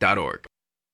score.org.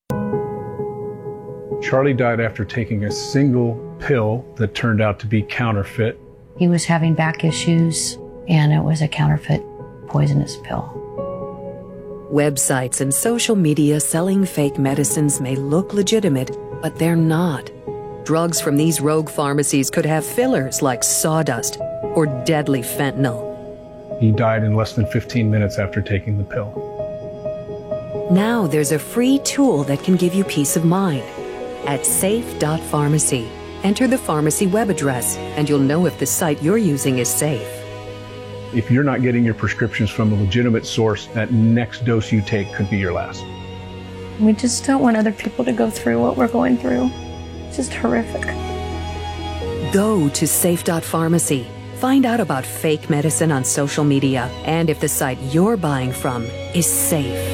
Charlie died after taking a single pill that turned out to be counterfeit. He was having back issues, and it was a counterfeit poisonous pill. Websites and social media selling fake medicines may look legitimate, but they're not. Drugs from these rogue pharmacies could have fillers like sawdust or deadly fentanyl. He died in less than 15 minutes after taking the pill. Now there's a free tool that can give you peace of mind. At safe.pharmacy, enter the pharmacy web address, and you'll know if the site you're using is safe. If you're not getting your prescriptions from a legitimate source, that next dose you take could be your last. We just don't want other people to go through what we're going through. It's just horrific. Go to safe.pharmacy. Find out about fake medicine on social media and if the site you're buying from is safe.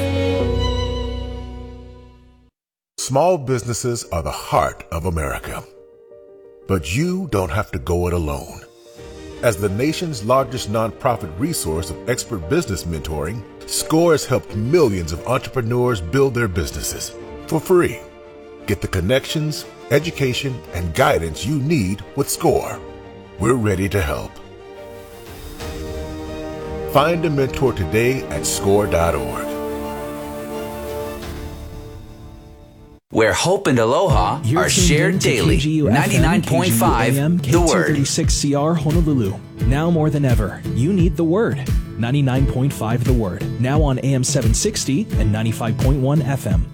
Small businesses are the heart of America. But you don't have to go it alone. As the nation's largest nonprofit resource of expert business mentoring, SCORE has helped millions of entrepreneurs build their businesses for free. Get the connections, education, and guidance you need with SCORE. We're ready to help. Find a mentor today at score.org. Where hope and aloha are shared daily. 99.5 The Word. K236CR Honolulu. Now more than ever, you need the Word. 99.5 The Word. Now on AM 760 and 95.1 FM.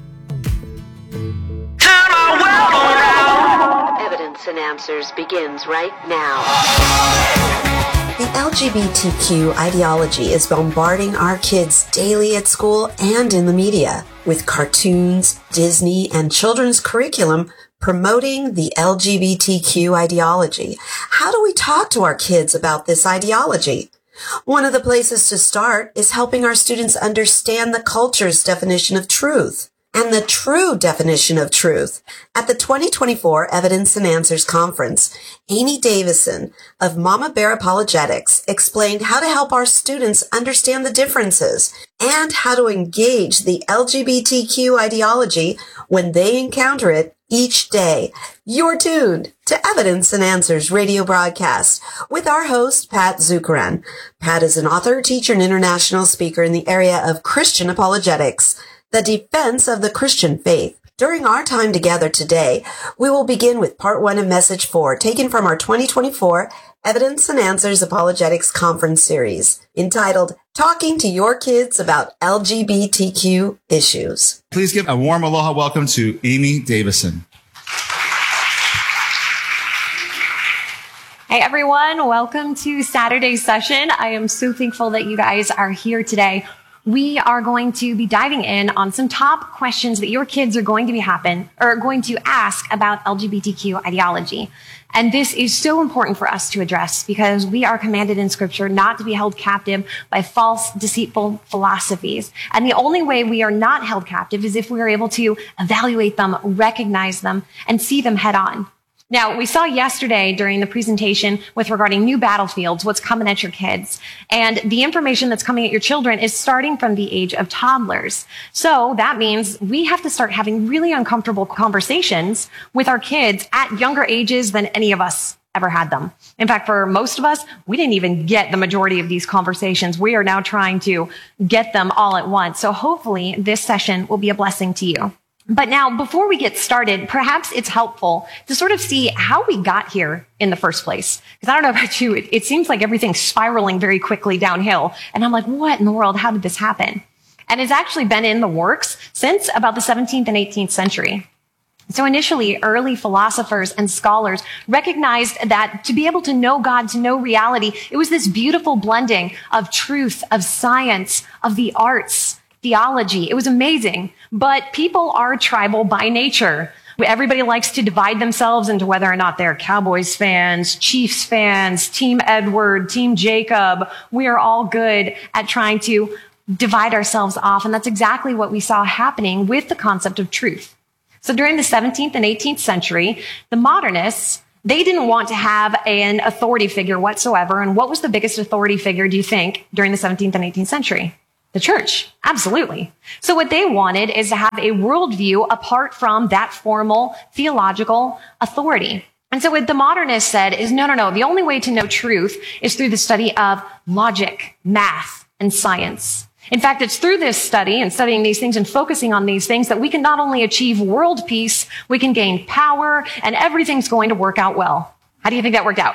Turn my world around. Evidence and Answers begins right now. The LGBTQ ideology is bombarding our kids daily at school and in the media, with cartoons, Disney, and children's curriculum promoting the LGBTQ ideology. How do we talk to our kids about this ideology? One of the places to start is helping our students understand the culture's definition of truth and the true definition of truth. At the 2024 Evidence and Answers Conference, Amy Davison of Mama Bear Apologetics explained how to help our students understand the differences and how to engage the LGBTQ ideology when they encounter it each day. You're tuned to Evidence and Answers radio broadcast with our host, Pat Zukeran. Pat is an author, teacher, and international speaker in the area of Christian apologetics, the defense of the Christian faith. During our time together today, we will begin with part 1 of message 4, taken from our 2024 Evidence and Answers Apologetics Conference series, entitled Talking to Your Kids About LGBTQ Issues. Please give a warm aloha welcome to Amy Davison. Hey everyone, welcome to Saturday's session. I am so thankful that you guys are here today. We are going to be diving in on some top questions that your kids are going to ask about LGBTQ ideology. And this is so important for us to address because we are commanded in Scripture not to be held captive by false, deceitful philosophies. And the only way we are not held captive is if we are able to evaluate them, recognize them, and see them head on. Now, we saw yesterday during the presentation with regarding new battlefields, what's coming at your kids. And the information that's coming at your children is starting from the age of toddlers. So that means we have to start having really uncomfortable conversations with our kids at younger ages than any of us ever had them. In fact, for most of us, we didn't even get the majority of these conversations. We are now trying to get them all at once. So hopefully this session will be a blessing to you. But now, before we get started, perhaps it's helpful to sort of see how we got here in the first place. Because I don't know about you, it seems like everything's spiraling very quickly downhill. And I'm like, what in the world? How did this happen? And it's actually been in the works since about the 17th and 18th century. So initially, early philosophers and scholars recognized that to be able to know God, to know reality, it was this beautiful blending of truth, of science, of the arts, theology. It was amazing. But people are tribal by nature. Everybody likes to divide themselves into whether or not they're Cowboys fans, Chiefs fans, Team Edward, Team Jacob. We are all good at trying to divide ourselves off. And that's exactly what we saw happening with the concept of truth. So during the 17th and 18th century, the modernists, they didn't want to have an authority figure whatsoever. And what was the biggest authority figure, do you think, during the 17th and 18th century? The church, absolutely. So what they wanted is to have a worldview apart from that formal theological authority. And so what the modernists said is, no. The only way to know truth is through the study of logic, math, and science. In fact, it's through this study and studying these things and focusing on these things that we can not only achieve world peace, we can gain power, and everything's going to work out well. How do you think that worked out?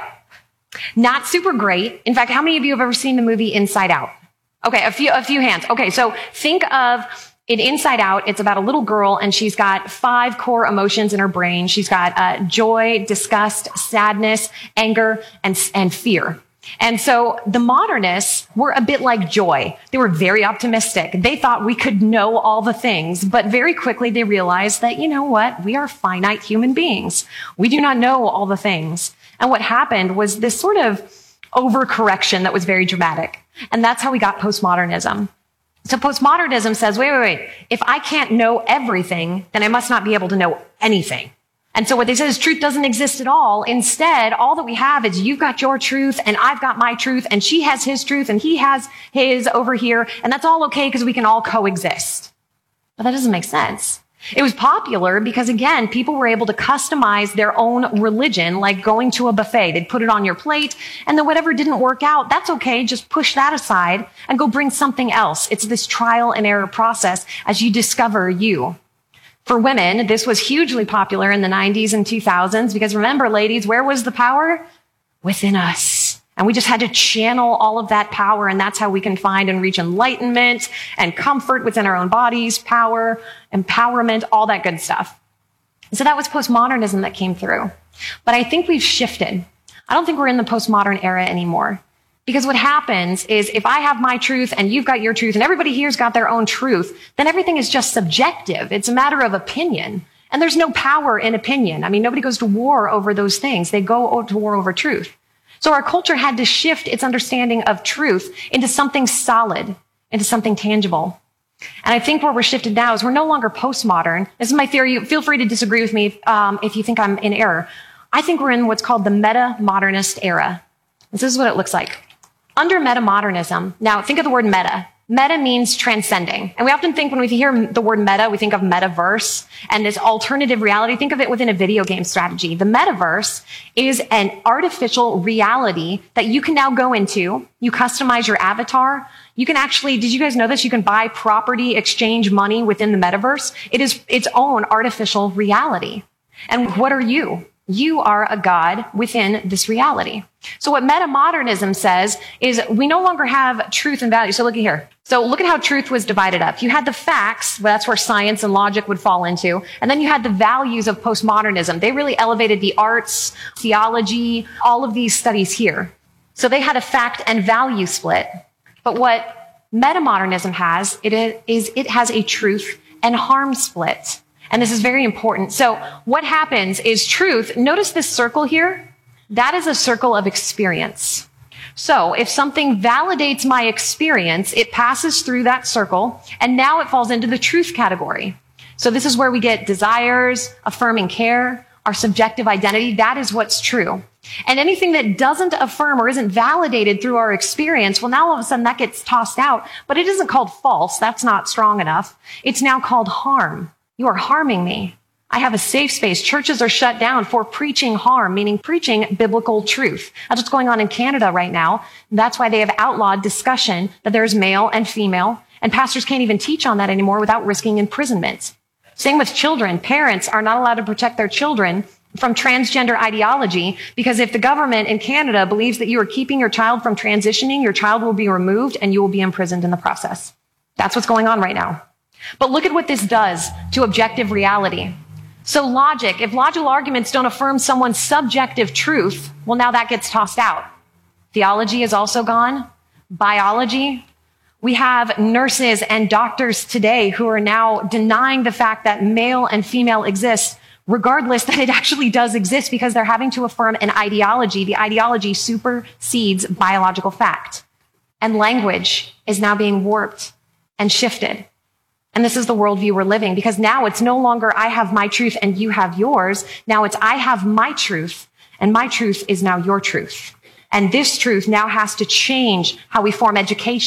Not super great. In fact, how many of you have ever seen the movie Inside Out? Okay, a few hands. Okay, so think of in Inside Out, it's about a little girl and she's got 5 core emotions in her brain. She's got joy, disgust, sadness, anger, and fear. And so the modernists were a bit like Joy. They were very optimistic. They thought we could know all the things, but very quickly they realized that, you know what? We are finite human beings. We do not know all the things. And what happened was this sort of overcorrection that was very dramatic. And that's how we got postmodernism. So postmodernism says, wait. If I can't know everything, then I must not be able to know anything. And so what they say is truth doesn't exist at all. Instead, all that we have is you've got your truth and I've got my truth and she has his truth and he has his over here. And that's all okay because we can all coexist. But that doesn't make sense. It was popular because, again, people were able to customize their own religion, like going to a buffet. They'd put it on your plate, and then whatever didn't work out, that's okay. Just push that aside and go bring something else. It's this trial and error process as you discover you. For women, this was hugely popular in the 90s and 2000s because, remember, ladies, where was the power? Within us. And we just had to channel all of that power, and that's how we can find and reach enlightenment and comfort within our own bodies, power, empowerment, all that good stuff. So that was postmodernism that came through. But I think we've shifted. I don't think we're in the postmodern era anymore. Because what happens is if I have my truth and you've got your truth and everybody here's got their own truth, then everything is just subjective. It's a matter of opinion. And there's no power in opinion. I mean, nobody goes to war over those things. They go to war over truth. So our culture had to shift its understanding of truth into something solid, into something tangible. And I think where we're shifted now is we're no longer postmodern. This is my theory. Feel free to disagree with me if you think I'm in error. I think we're in what's called the meta-modernist era. This is what it looks like. Under meta-modernism, now think of the word meta. Meta means transcending. And we often think when we hear the word meta, we think of metaverse and this alternative reality. Think of it within a video game strategy. The metaverse is an artificial reality that you can now go into. You customize your avatar. You can actually, did you guys know this? You can buy property, exchange money within the metaverse. It is its own artificial reality. And what are you? You are a God within this reality. So what meta-modernism says is we no longer have truth and value. So look at here. So look at how truth was divided up. You had the facts, well, that's where science and logic would fall into. And then you had the values of postmodernism. They really elevated the arts, theology, all of these studies here. So they had a fact and value split. But what meta-modernism has, it has a truth and harm split. And this is very important. So what happens is truth, notice this circle here, that is a circle of experience. So if something validates my experience, it passes through that circle, and now it falls into the truth category. So this is where we get desires, affirming care, our subjective identity. That is what's true. And anything that doesn't affirm or isn't validated through our experience, well, now all of a sudden that gets tossed out, but it isn't called false. That's not strong enough. It's now called harm. You are harming me. I have a safe space. Churches are shut down for preaching harm, meaning preaching biblical truth. That's what's going on in Canada right now. That's why they have outlawed discussion that there's male and female, and pastors can't even teach on that anymore without risking imprisonment. Same with children. Parents are not allowed to protect their children from transgender ideology because if the government in Canada believes that you are keeping your child from transitioning, your child will be removed and you will be imprisoned in the process. That's what's going on right now. But look at what this does to objective reality. So logic, if logical arguments don't affirm someone's subjective truth, well, now that gets tossed out. Theology is also gone. Biology. We have nurses and doctors today who are now denying the fact that male and female exists, regardless that it actually does exist because they're having to affirm an ideology. The ideology supersedes biological fact. And language is now being warped and shifted. And this is the worldview we're living because now it's no longer I have my truth and you have yours. Now it's I have my truth and my truth is now your truth. And this truth now has to change how we form education.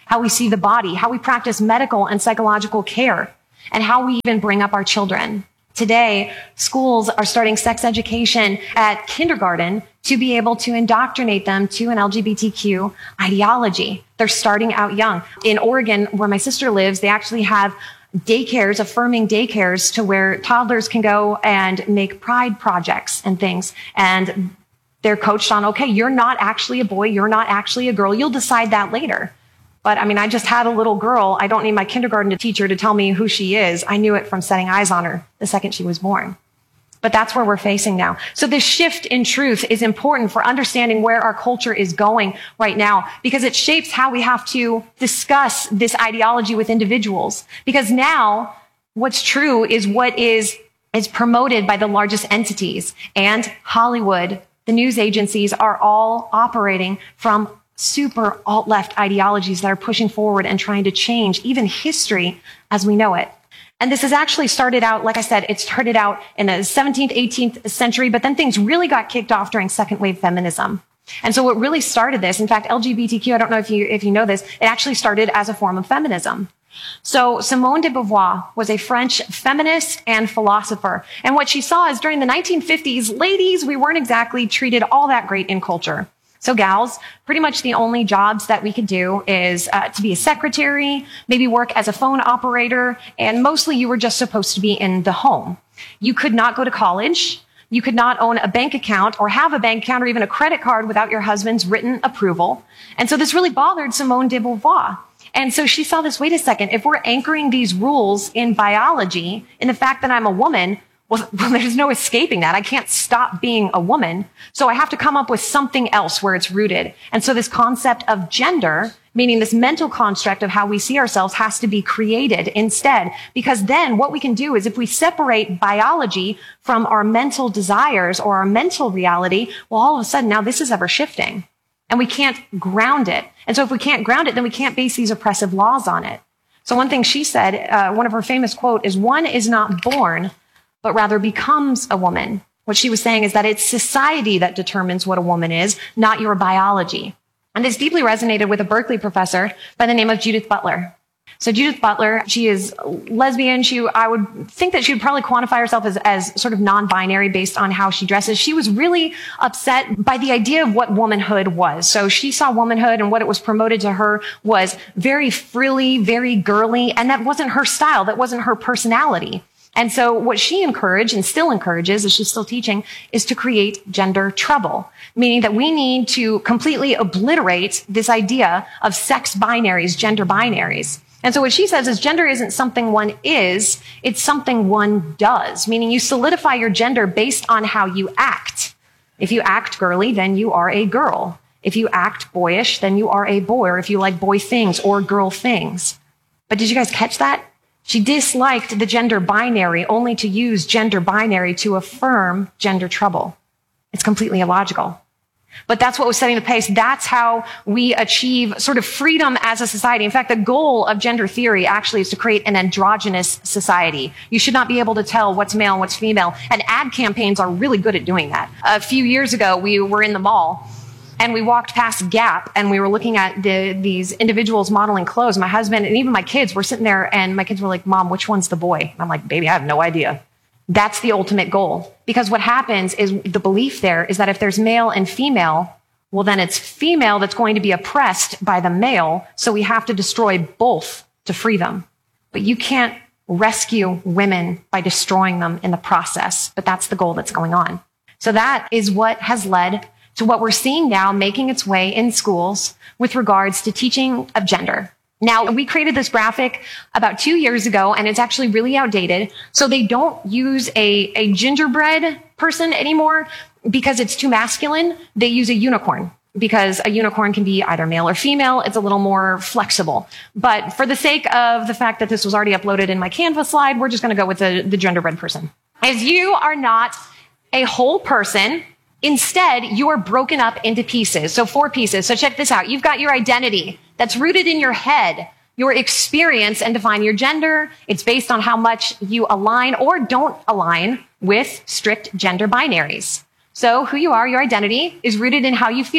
how we see the body, how we practice medical and psychological care, and how we even bring up our children. Today, schools are starting sex education at kindergarten to be able to indoctrinate them to an LGBTQ ideology. They're starting out young. In Oregon, where my sister lives, they actually have daycares, affirming daycares, to where toddlers can go and make pride projects and things. And they're coached on, okay, you're not actually a boy, you're not actually a girl. You'll decide that later. But I mean, I just had a little girl. I don't need my kindergarten teacher to tell me who she is. I knew it from setting eyes on her the second she was born. But that's where we're facing now. So this shift in truth is important for understanding where our culture is going right now, because it shapes how we have to discuss this ideology with individuals. Because now what's true is what is promoted by the largest entities, and Hollywood, the news agencies are all operating from super alt-left ideologies that are pushing forward and trying to change even history as we know it. And this has actually started out, like I said, it started out in the 17th, 18th century, but then things really got kicked off during second wave feminism. And so what really started this, in fact, LGBTQ, I don't know if you know this, it actually started as a form of feminism. So Simone de Beauvoir was a French feminist and philosopher. And what she saw is during the 1950s, ladies, we weren't exactly treated all that great in culture. So gals, pretty much the only jobs that we could do is to be a secretary, maybe work as a phone operator, and mostly you were just supposed to be in the home. You could not go to college. You could not own a bank account or have a bank account or even a credit card without your husband's written approval. And so this really bothered Simone de Beauvoir. And so she saw this, wait a second, if we're anchoring these rules in biology, in the fact that I'm a woman, well, there's no escaping that. I can't stop being a woman. So I have to come up with something else where it's rooted. And so this concept of gender, meaning this mental construct of how we see ourselves, has to be created instead. Because then what we can do is if we separate biology from our mental desires or our mental reality, well, all of a sudden now this is ever shifting. And we can't ground it. And so if we can't ground it, then we can't base these oppressive laws on it. So one thing she said, one of her famous quote is, "One is not born, but rather becomes a woman." What she was saying is that it's society that determines what a woman is, not your biology. And this deeply resonated with a Berkeley professor by the name of Judith Butler. So Judith Butler, she is lesbian. I would think that she would probably quantify herself as sort of non-binary based on how she dresses. She was really upset by the idea of what womanhood was. So she saw womanhood and what it was promoted to her was very frilly, very girly, and that wasn't her style. That wasn't her personality. And so what she encouraged and still encourages, as she's still teaching, is to create gender trouble, meaning that we need to completely obliterate this idea of sex binaries, gender binaries. And so what she says is gender isn't something one is, it's something one does, meaning you solidify your gender based on how you act. If you act girly, then you are a girl. If you act boyish, then you are a boy, or if you like boy things or girl things. But did you guys catch that? She disliked the gender binary only to use gender binary to affirm gender trouble. It's completely illogical. But that's what was setting the pace. That's how we achieve sort of freedom as a society. In fact, the goal of gender theory actually is to create an androgynous society. You should not be able to tell what's male and what's female. And ad campaigns are really good at doing that. A few years ago, we were in the mall and we walked past Gap and we were looking at these individuals modeling clothes. My husband and even my kids were sitting there and my kids were like, "Mom, which one's the boy?" And I'm like, "Baby, I have no idea." That's the ultimate goal. Because what happens is the belief there is that if there's male and female, well, then it's female that's going to be oppressed by the male. So we have to destroy both to free them. But you can't rescue women by destroying them in the process. But that's the goal that's going on. So that is what has led to what we're seeing now making its way in schools with regards to teaching of gender. Now, we created this graphic about 2 years ago, and it's actually really outdated. So they don't use a gingerbread person anymore because it's too masculine. They use a unicorn because a unicorn can be either male or female. It's a little more flexible. But for the sake of the fact that this was already uploaded in my Canva slide, we're just going to go with the gingerbread person. As you are not a whole person, instead, you are broken up into pieces. So 4 pieces. So check this out. You've got your identity that's rooted in your head, your experience, and define your gender. It's based on how much you align or don't align with strict gender binaries. So who you are, your identity, is rooted in how you feel.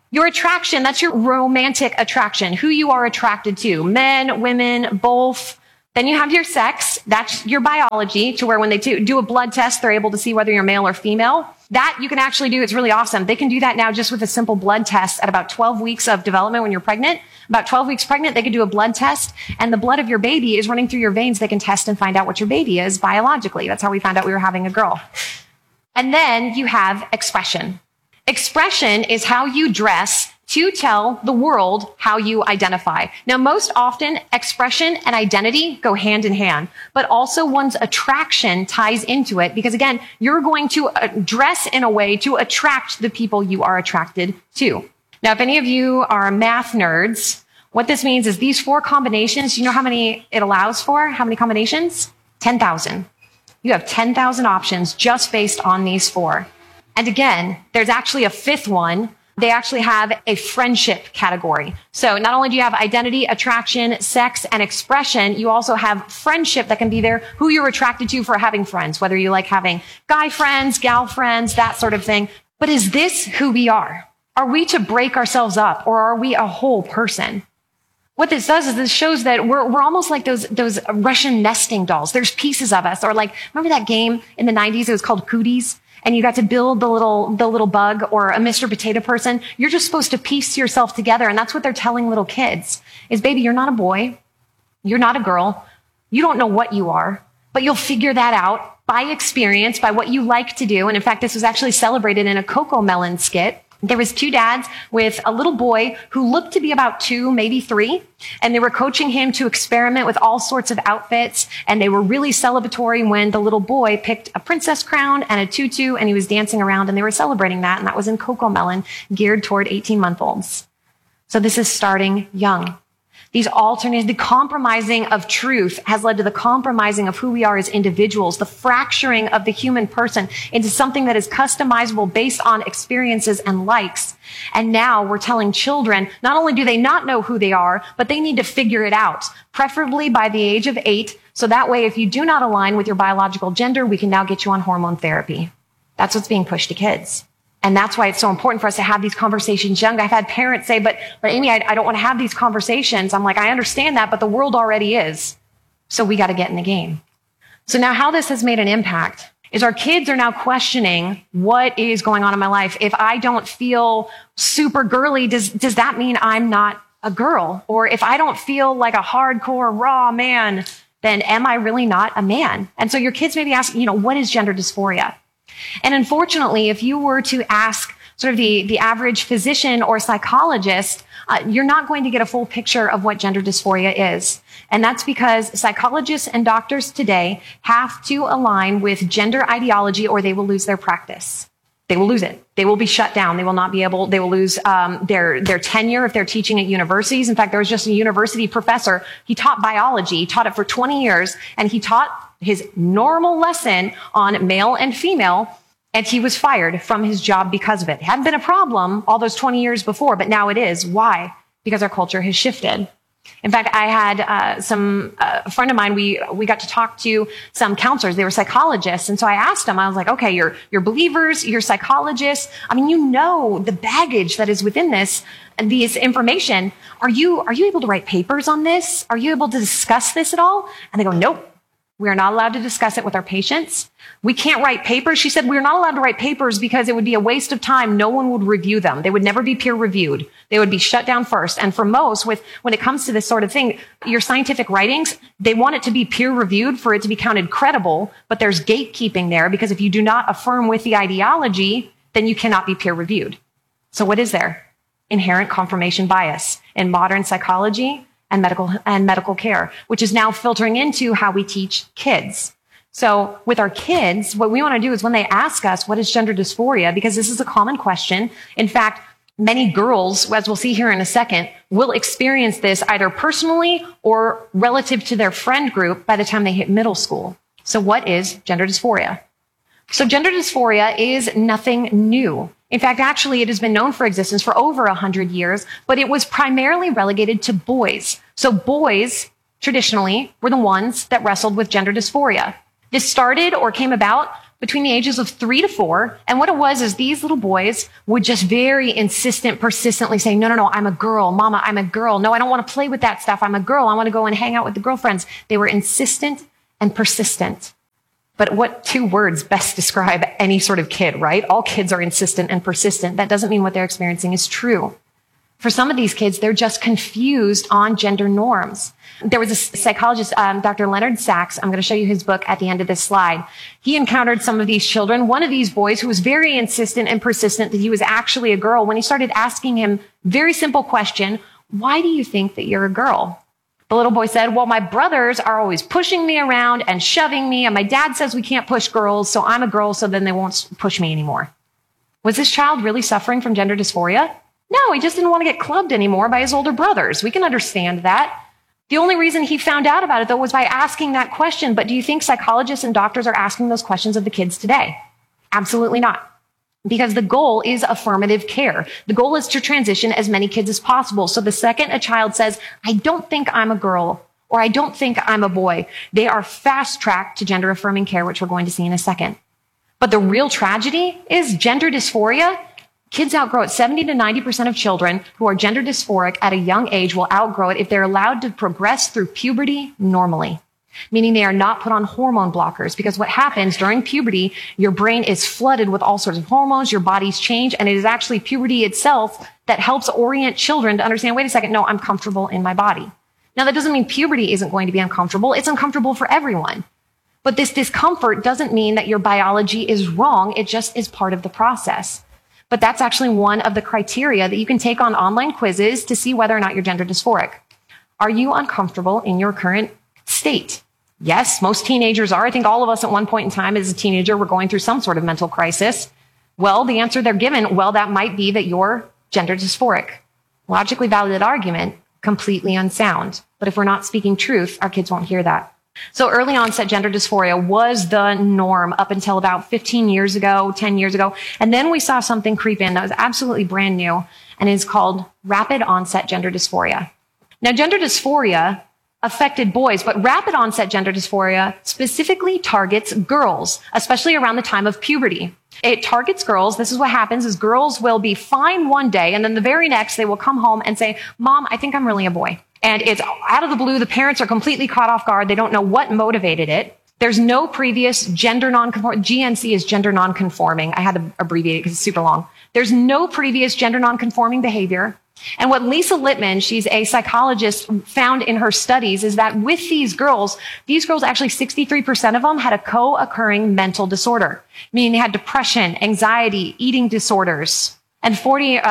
Your attraction, that's your romantic attraction, who you are attracted to, men, women, both. Then you have your sex, that's your biology, to where when they do a blood test, they're able to see whether you're male or female. That you can actually do, it's really awesome. They can do that now just with a simple blood test at about 12 weeks of development when you're pregnant. About 12 weeks pregnant, they can do a blood test, and the blood of your baby is running through your veins. They can test and find out what your baby is biologically. That's how we found out we were having a girl. And then you have expression. Expression is how you dress to tell the world how you identify. Now, most often, expression and identity go hand in hand, but also one's attraction ties into it because, again, you're going to dress in a way to attract the people you are attracted to. Now, if any of you are math nerds, what this means is these 4 combinations, you know how many it allows for? How many combinations? 10,000. You have 10,000 options just based on these 4. And again, there's actually a 5th one. They actually have a friendship category. So not only do you have identity, attraction, sex, and expression, you also have friendship that can be there, who you're attracted to for having friends, whether you like having guy friends, gal friends, that sort of thing. But is this who we are? Are we to break ourselves up, or are we a whole person? What this does is this shows that we're almost like those Russian nesting dolls. There's pieces of us, or like, remember that game in the 90s? It was called Cooties. And you got to build the little bug or a Mr. Potato Person. You're just supposed to piece yourself together. And that's what they're telling little kids is, baby, you're not a boy. You're not a girl. You don't know what you are, but you'll figure that out by experience, by what you like to do. And in fact, this was actually celebrated in a Coco Melon skit. There was 2 dads with a little boy who looked to be about 2, maybe 3, and they were coaching him to experiment with all sorts of outfits, and they were really celebratory when the little boy picked a princess crown and a tutu, and he was dancing around, and they were celebrating that, and that was in Coco Melon, geared toward 18-month-olds. So this is starting young. The compromising of truth has led to the compromising of who we are as individuals, the fracturing of the human person into something that is customizable based on experiences and likes. And now we're telling children, not only do they not know who they are, but they need to figure it out, preferably by the age of 8. So that way, if you do not align with your biological gender, we can now get you on hormone therapy. That's what's being pushed to kids. And that's why it's so important for us to have these conversations young. I've had parents say, but Amy, I don't want to have these conversations. I'm like, I understand that, but the world already is. So we got to get in the game. So now how this has made an impact is our kids are now questioning what is going on in my life. If I don't feel super girly, does that mean I'm not a girl? Or if I don't feel like a hardcore raw man, then am I really not a man? And so your kids may be asking, what is gender dysphoria? And unfortunately, if you were to ask sort of the average physician or psychologist, you're not going to get a full picture of what gender dysphoria is. And that's because psychologists and doctors today have to align with gender ideology or they will lose their practice. They will lose it. They will be shut down. They will not be able, they will lose their tenure if they're teaching at universities. In fact, there was just a university professor. He taught biology, taught it for 20 years, and he taught his normal lesson on male and female, and he was fired from his job because of it. It hadn't been a problem all those 20 years before, but now it is. Why? Because our culture has shifted. In fact, I had a friend of mine, we got to talk to some counselors. They were psychologists. And so I asked them, I was like, okay, you're believers, you're psychologists. I mean, you know the baggage that is within this information. Are you able to write papers on this? Are you able to discuss this at all? And they go, nope. We are not allowed to discuss it with our patients. We can't write papers. She said, we're not allowed to write papers because it would be a waste of time. No one would review them. They would never be peer reviewed. They would be shut down first. And for most, when it comes to this sort of thing, your scientific writings, they want it to be peer reviewed for it to be counted credible, but there's gatekeeping there because if you do not affirm with the ideology, then you cannot be peer reviewed. So what is there? Inherent confirmation bias in modern psychology and medical care, which is now filtering into how we teach kids. So with our kids, what we want to do is when they ask us, what is gender dysphoria? Because this is a common question. In fact, many girls, as we'll see here in a second, will experience this either personally or relative to their friend group by the time they hit middle school. So what is gender dysphoria? So gender dysphoria is nothing new. In fact, actually, it has been known for existence for over 100 years, but it was primarily relegated to boys. So boys, traditionally, were the ones that wrestled with gender dysphoria. This started or came about between the ages of 3 to 4. And what it was is these little boys would just very persistently say, no, I'm a girl. Mama, I'm a girl. No, I don't want to play with that stuff. I'm a girl. I want to go and hang out with the girlfriends. They were insistent and persistent. But what 2 words best describe any sort of kid, right? All kids are insistent and persistent. That doesn't mean what they're experiencing is true. For some of these kids, they're just confused on gender norms. There was a psychologist, Dr. Leonard Sachs. I'm going to show you his book at the end of this slide. He encountered some of these children. One of these boys who was very insistent and persistent that he was actually a girl, when he started asking him very simple question, why do you think that you're a girl? The little boy said, well, my brothers are always pushing me around and shoving me, and my dad says we can't push girls, so I'm a girl, so then they won't push me anymore. Was this child really suffering from gender dysphoria? No, he just didn't want to get clubbed anymore by his older brothers. We can understand that. The only reason he found out about it, though, was by asking that question. But do you think psychologists and doctors are asking those questions of the kids today? Absolutely not. Because the goal is affirmative care. The goal is to transition as many kids as possible. So the second a child says, I don't think I'm a girl, or I don't think I'm a boy, they are fast-tracked to gender-affirming care, which we're going to see in a second. But the real tragedy is gender dysphoria. Kids outgrow it. 70 to 90% of children who are gender dysphoric at a young age will outgrow it if they're allowed to progress through puberty normally, meaning they are not put on hormone blockers. Because what happens during puberty, your brain is flooded with all sorts of hormones, your bodies change, and it is actually puberty itself that helps orient children to understand, wait a second, no, I'm comfortable in my body. Now, that doesn't mean puberty isn't going to be uncomfortable. It's uncomfortable for everyone. But this discomfort doesn't mean that your biology is wrong. It just is part of the process. But that's actually one of the criteria that you can take on online quizzes to see whether or not you're gender dysphoric. Are you uncomfortable in your current state? Yes, most teenagers are. I think all of us at one point in time as a teenager were going through some sort of mental crisis. Well, the answer they're given, well, that might be that you're gender dysphoric. Logically valid argument, completely unsound. But if we're not speaking truth, our kids won't hear that. So early onset gender dysphoria was the norm up until about 15 years ago, 10 years ago. And then we saw something creep in that was absolutely brand new, and is called rapid onset gender dysphoria. Now, gender dysphoria affected boys, but rapid onset gender dysphoria specifically targets girls, especially around the time of puberty. It targets girls. This is what happens is girls will be fine one day, and then the very next they will come home and say, Mom, I think I'm really a boy. And it's out of the blue. The parents are completely caught off guard. They don't know what motivated it. There's no previous gender nonconforming. GNC is gender nonconforming. I had to abbreviate it because it's super long. There's no previous gender nonconforming behavior. And what Lisa Littman, she's a psychologist, found in her studies is that with these girls actually 63% of them had a co-occurring mental disorder, meaning they had depression, anxiety, eating disorders. And 40%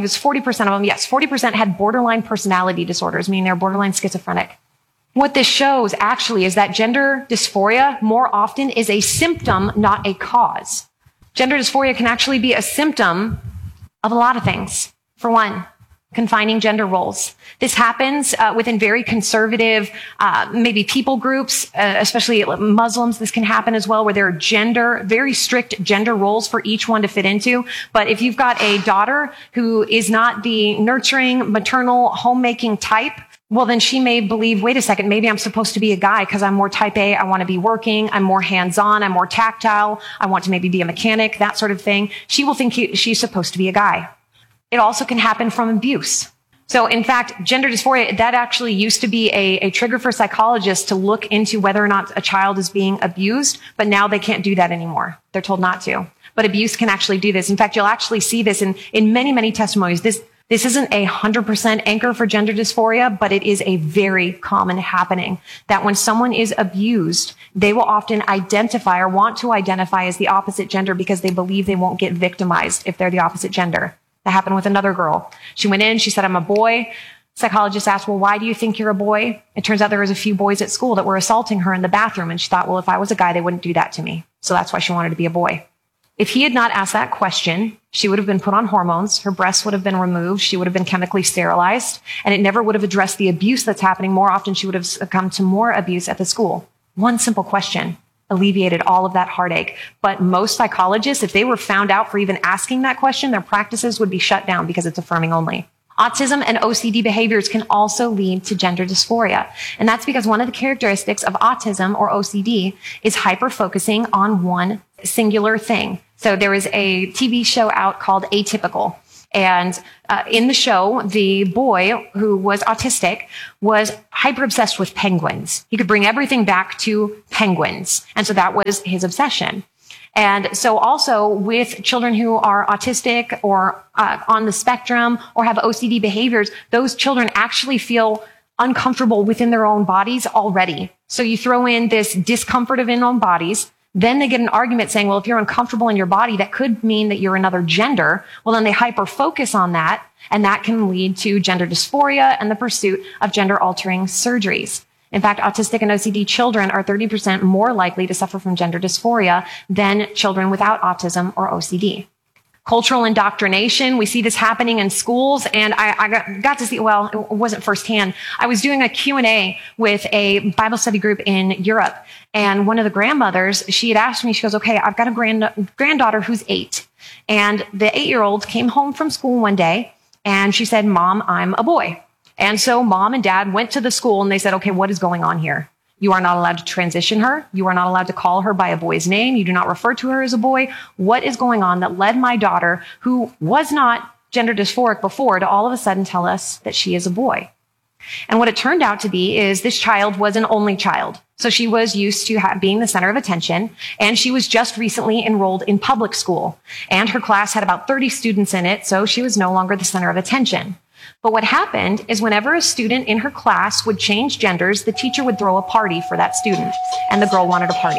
of them, yes, 40% had borderline personality disorders, meaning they're borderline schizophrenic. What this shows actually is that gender dysphoria more often is a symptom, not a cause. Gender dysphoria can actually be a symptom of a lot of things. For one, confining gender roles. This happens within very conservative, maybe people groups, especially Muslims. This can happen as well, where there are very strict gender roles for each one to fit into. But if you've got a daughter who is not the nurturing, maternal, homemaking type, well, then she may believe, wait a second, maybe I'm supposed to be a guy because I'm more type A. I want to be working. I'm more hands-on. I'm more tactile. I want to maybe be a mechanic, that sort of thing. She will think she's supposed to be a guy. It also can happen from abuse. So in fact, gender dysphoria, that actually used to be a trigger for psychologists to look into whether or not a child is being abused, but now they can't do that anymore. They're told not to. But abuse can actually do this. In fact, you'll actually see this in many, many testimonies. This isn't 100% anchor for gender dysphoria, but it is a very common happening that when someone is abused, they will often identify or want to identify as the opposite gender because they believe they won't get victimized if they're the opposite gender. That happened with another girl. She went in, she said, I'm a boy. Psychologist asked, well, why do you think you're a boy? It turns out there was a few boys at school that were assaulting her in the bathroom. And she thought, well, if I was a guy, they wouldn't do that to me. So that's why she wanted to be a boy. If he had not asked that question, she would have been put on hormones. Her breasts would have been removed. She would have been chemically sterilized. And it never would have addressed the abuse that's happening. More often, she would have succumbed to more abuse at the school. One simple question alleviated all of that heartache. But most psychologists, if they were found out for even asking that question, their practices would be shut down because it's affirming only. Autism and OCD behaviors can also lead to gender dysphoria. And that's because one of the characteristics of autism or OCD is hyper-focusing on one singular thing. So there is a TV show out called Atypical. And in the show, the boy who was autistic was hyper obsessed with penguins. He could bring everything back to penguins. And so that was his obsession. And so also with children who are autistic or on the spectrum or have OCD behaviors, those children actually feel uncomfortable within their own bodies already. So you throw in this discomfort of in own bodies. Then they get an argument saying, well, if you're uncomfortable in your body, that could mean that you're another gender. Well, then they hyper focus on that, and that can lead to gender dysphoria and the pursuit of gender altering surgeries. In fact, autistic and OCD children are 30% more likely to suffer from gender dysphoria than children without autism or OCD. Cultural indoctrination, we see this happening in schools, and I got to see, well, it wasn't firsthand. I was doing a Q&A with a Bible study group in Europe, and one of the grandmothers, she had asked me, she goes, okay, I've got a granddaughter who's 8, and the 8-year-old came home from school one day, and she said, Mom, I'm a boy. And so Mom and Dad went to the school, and they said, okay, what is going on here? You are not allowed to transition her. You are not allowed to call her by a boy's name. You do not refer to her as a boy. What is going on that led my daughter, who was not gender dysphoric before, to all of a sudden tell us that she is a boy? And what it turned out to be is this child was an only child. So she was used to being the center of attention, and she was just recently enrolled in public school. And her class had about 30 students in it, so she was no longer the center of attention. But what happened is whenever a student in her class would change genders, the teacher would throw a party for that student, and the girl wanted a party.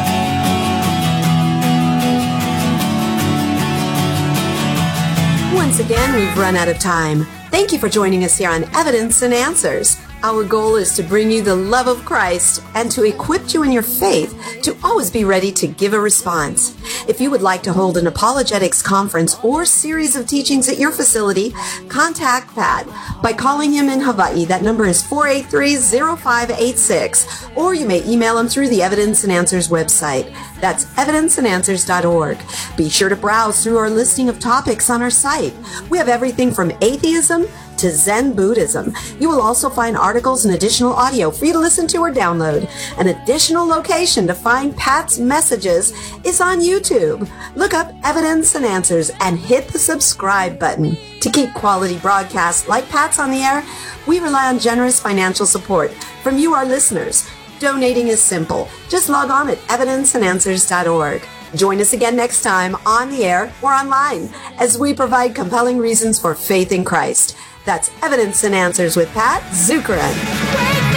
Once again, we've run out of time. Thank you for joining us here on Evidence and Answers. Our goal is to bring you the love of Christ and to equip you in your faith to always be ready to give a response. If you would like to hold an apologetics conference or series of teachings at your facility, contact Pat by calling him in Hawaii. That number is 483-0586, or you may email him through the Evidence and Answers website. That's evidenceandanswers.org. Be sure to browse through our listing of topics on our site. We have everything from atheism to Zen Buddhism. You will also find articles and additional audio for you to listen to or download. An additional location to find Pat's messages is on YouTube. Look up Evidence and Answers and hit the subscribe button. To keep quality broadcasts like Pat's on the air, we rely on generous financial support from you, our listeners. Donating is simple. Just log on at evidenceandanswers.org. Join us again next time on the air or online as we provide compelling reasons for faith in Christ. That's Evidence and Answers with Pat Zukeran.